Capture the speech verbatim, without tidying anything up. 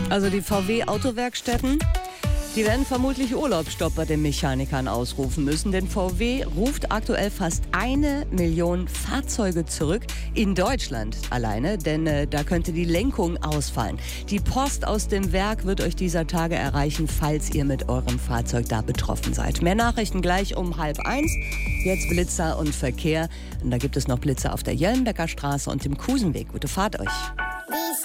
Also die V W-Autowerkstätten, die werden vermutlich Urlaubsstopp bei den Mechanikern ausrufen müssen, denn V W ruft aktuell fast eine Million Fahrzeuge zurück in Deutschland alleine, denn äh, da könnte die Lenkung ausfallen. Die Post aus dem Werk wird euch dieser Tage erreichen, falls ihr mit eurem Fahrzeug da betroffen seid. Mehr Nachrichten gleich um halb eins. Jetzt Blitzer und Verkehr. Und da gibt es noch Blitzer auf der Jelmbecker Straße und dem Kusenweg. Gute Fahrt euch.